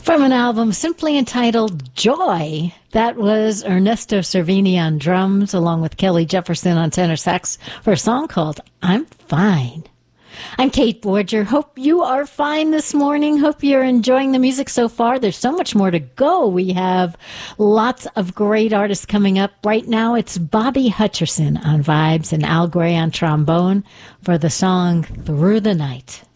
From an album simply entitled Joy, that was Ernesto Cervini on drums, along with Kelly Jefferson on tenor sax, for a song called I'm Fine. I'm Kate Borger. Hope you are fine this morning. Hope you're enjoying the music so far. There's so much more to go. We have lots of great artists coming up. Right now, it's Bobby Hutcherson on vibes and Al Gray on trombone for the song Through the Night.